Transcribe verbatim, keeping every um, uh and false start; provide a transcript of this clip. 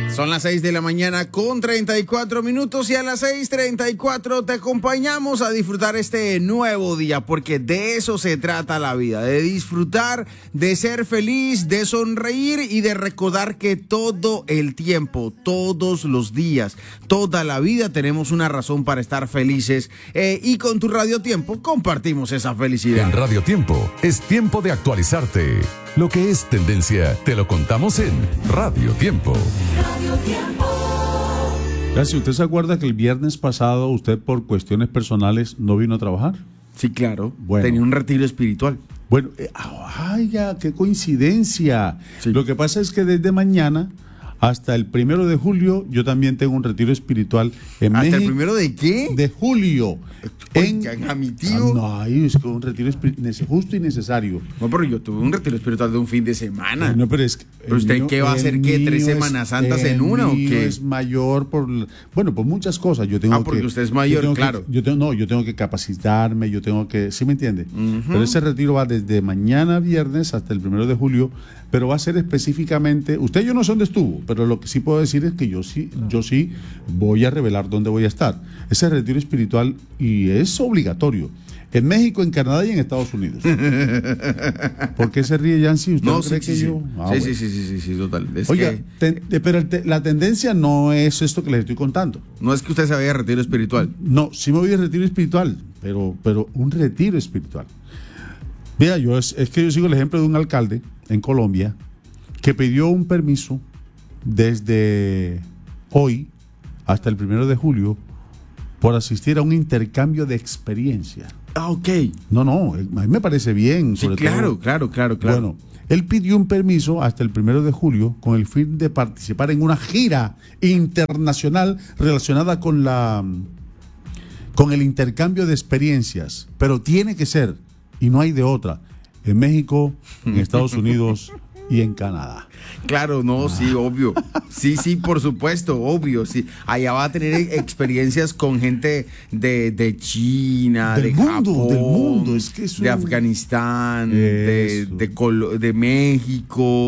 Son las seis de la mañana con treinta y cuatro minutos y a las seis treinta y cuatro te acompañamos a disfrutar este nuevo día, porque de eso se trata la vida, de disfrutar, de ser feliz, de sonreír y de recordar que todo el tiempo, todos los días, toda la vida tenemos una razón para estar felices eh, y con tu Radio Tiempo compartimos esa felicidad. En Radio Tiempo es tiempo de actualizarte. Lo que es tendencia, te lo contamos en Radio Tiempo. Radio Tiempo. Gracias. ¿Usted se acuerda que el viernes pasado usted por cuestiones personales no vino a trabajar? Sí, claro. Bueno. Tenía un retiro espiritual. Bueno, eh, ¡ay, ya! ¡Qué coincidencia! Sí. Lo que pasa es que desde mañana hasta el primero de julio yo también tengo un retiro espiritual en ¿Hasta México. el primero de qué? De julio. Oigan, a mi tío. Ah, no, ay, es que un retiro espiritual justo y necesario. No, pero yo tuve un retiro espiritual de un fin de semana. No, pero es que ¿Pero el usted mío- qué va a hacer, el qué, tres mío Semanas es- Santas en el una o mío qué? es mayor por, bueno, por muchas cosas. Yo tengo Ah, porque que- usted es yo mayor, tengo que- claro. yo tengo, no, yo tengo que capacitarme, yo tengo que, ¿sí me entiende? Pero ese retiro va desde mañana viernes hasta el primero de julio, pero va a ser específicamente, usted yo no sé dónde estuvo, pero lo que sí puedo decir es que yo sí, yo sí voy a revelar dónde voy a estar. Ese retiro espiritual y es obligatorio. En México, en Canadá y en Estados Unidos. ¿Por qué se ríe, Yancy? ¿Usted no, No, cree sí, que sí, yo? sí. Ah, sí, bueno. sí, sí, sí, sí, sí, total. Es Oiga, que ten- de- pero el te- la tendencia no es esto que les estoy contando. no es que usted se vaya a retiro espiritual. No, sí me voy a retiro espiritual, pero, pero un retiro espiritual. Mira, yo es, es que yo sigo el ejemplo de un alcalde en Colombia que pidió un permiso desde hoy hasta el primero de julio por asistir a un intercambio de experiencia. Ah, ok. No, no, a mí me parece bien. Sí, sobre claro, todo- claro, claro, claro. Bueno, él pidió un permiso hasta el primero de julio con el fin de participar en una gira internacional relacionada con la con el intercambio de experiencias, pero tiene que ser, y no hay de otra, en México, en Estados Unidos y en Canadá. Claro, no, sí, obvio. Sí, sí, por supuesto, obvio, sí. Allá va a tener experiencias con gente de, de China, Del de mundo, Japón, del mundo, es que es de un- Afganistán, de, Eso. de, Colo- de México.